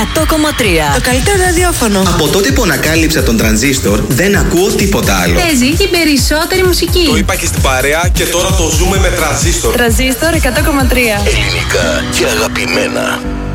Το καλύτερο ραδιόφωνο. Από τότε που ανακάλυψα τον τρανζίστορ, δεν ακούω τίποτα άλλο. Παίζει και περισσότερη μουσική. Το είπα και στην παρέα και τώρα το ζούμε με τρανζίστορ. Τρανζίστορ 100,3. Ελληνικά και αγαπημένα.